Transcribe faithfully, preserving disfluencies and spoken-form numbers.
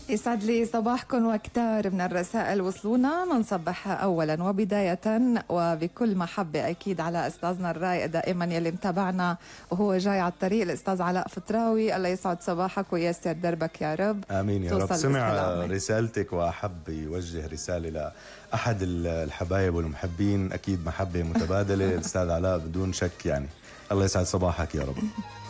يسعد لي صباحكم، وكتار من الرسائل وصلونا. منصبح أولا وبداية وبكل محبة أكيد على أستاذنا الرائع دائما يلي متابعنا وهو جاي على الطريق، الأستاذ علاء فطراوي. الله يسعد صباحك ويسر دربك يا رب. آمين يا رب. سمع رسالتك وأحب يوجه رسالة لأحد الحبايب والمحبين، أكيد محبة متبادلة الأستاذ علاء بدون شك يعني. الله يسعد صباحك يا رب.